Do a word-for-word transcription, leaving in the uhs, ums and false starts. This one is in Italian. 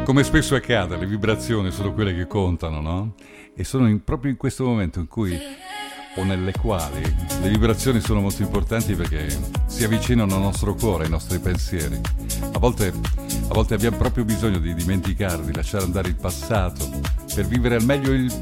Come spesso accade, le vibrazioni sono quelle che contano, no? E sono in- proprio in questo momento in cui, o nelle quali, le vibrazioni sono molto importanti perché si avvicinano al nostro cuore, ai nostri pensieri. A volte, a volte abbiamo proprio bisogno di dimenticare, di lasciare andare il passato per vivere al meglio il